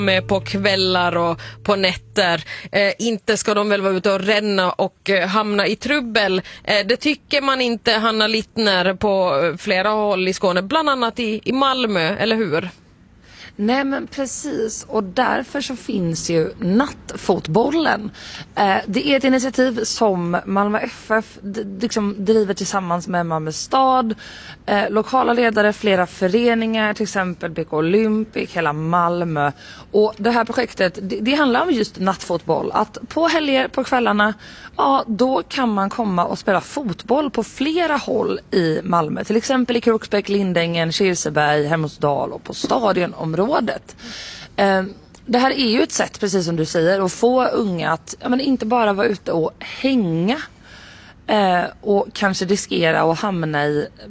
med på kvällar och på nätter. Inte ska de väl vara ute och ränna och hamna i trubbel. Det tycker man inte, Hanna Littner, på flera håll i Skåne, bland annat i Malmö, eller hur? Nej, men precis, och därför så finns ju nattfotbollen. Det är ett initiativ som Malmö FF liksom driver tillsammans med Malmö stad, lokala ledare, flera föreningar, till exempel BK Olympic, hela Malmö. Och det här projektet, det handlar om just nattfotboll. Att på helger, på kvällarna, ja, då kan man komma och spela fotboll på flera håll i Malmö. Till exempel i Kroksbäck, Lindängen, Kirseberg, Hermodsdal och på stadionområdet. Det här är ju ett sätt, precis som du säger, att få unga att inte bara vara ute och hänga och kanske riskera att hamna i